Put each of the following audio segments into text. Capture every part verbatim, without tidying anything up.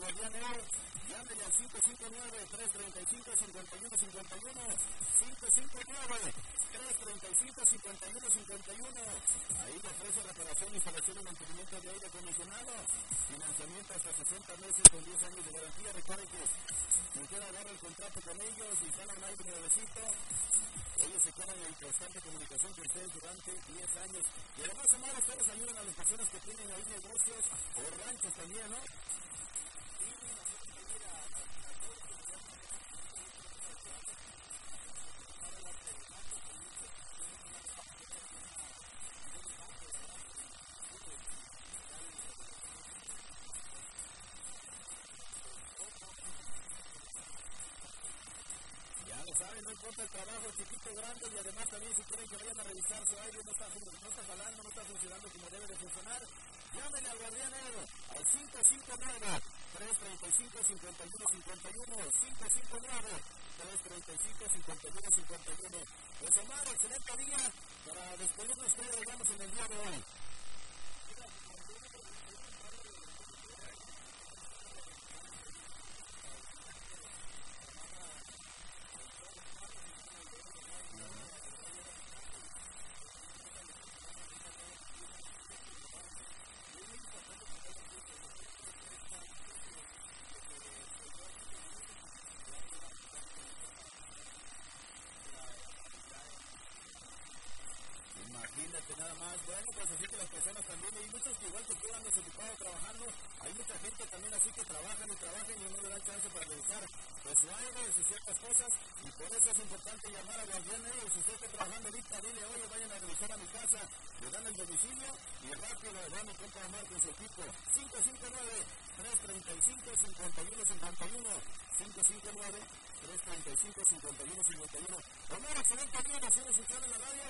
Guardián Negro. Llámele al cinco cinco nueve, tres tres cinco, cinco uno cinco uno. cinco cinco nueve, tres tres cinco, cinco uno cinco uno. Ahí le ofrece reparación, instalación y mantenimiento de aire acondicionado. Financiamiento hasta sesenta meses con diez años de garantía. Recuerde que si usted agarra el contrato con ellos, instalan aire nuevecito. Ellos se quedan en constante comunicación con ustedes durante diez años. Y además, Omar, ustedes ayudan a las personas que tienen ahí negocios o ranchos también, ¿no? No importa el trabajo, chiquito, grande, y además también si quieren que vayan a revisar su aire, no está, no está jalando, no está funcionando como debe de funcionar, llámenle al Guardián Negro al cinco cinco nueve, tres tres cinco, cinco uno cinco uno, cinco cinco nueve, tres tres cinco, cinco uno cinco uno. Pues Omar, excelente día para despedirnos que llegamos en el día de hoy. Imagínate nada más, bueno, pues así que las personas también, hay muchos que igual que tú andas ocupado trabajando, hay mucha gente también así que trabajan y trabajan y no le dan chance para revisar pues su aire, sus ciertas cosas, y por eso es importante llamar a Guardián Negro. Si usted está trabajando ahorita, dile, oye, vayan a revisar a mi casa, le dan el domicilio y rápido va mi compa Omar con su equipo. cinco cinco nueve, tres tres cinco, cinco uno cinco uno, cinco cinco nueve, tres tres cinco, cinco uno cinco uno. Omar, excelente día, nos hemos escuchado en la radio.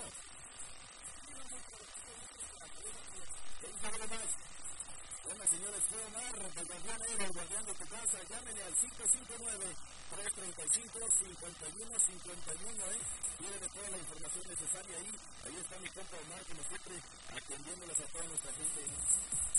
Bueno, señores, fue Omar, el Guardián Negro, el guardián de tu casa. Llámenle al cinco cinco nueve, tres tres cinco, cinco uno cinco uno, ¿eh? Tiene de toda la información necesaria ahí. Ahí está mi compa Omar, como siempre, atendiéndoles a toda nuestra gente.